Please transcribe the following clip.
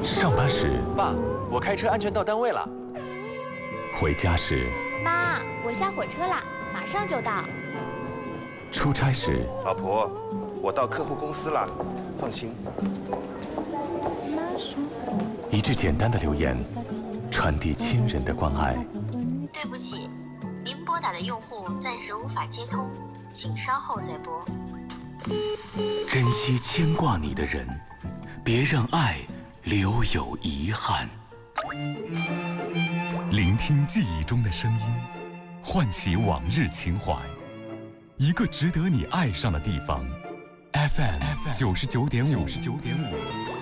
上班时， 爸，我开车安全到单位了。 回家时， 妈，我下火车啦，马上就到。 出差时， 老婆，我到客户公司了，放心。 一句简单的留言，传递亲人的关爱。 对不起，您拨打的用户暂时无法接通，请稍后再拨。 珍惜牵挂你的人，别让爱留有遗憾。 聆听记忆中的声音，唤起往日情怀。一个值得你爱上的地方 ，FM 99.5。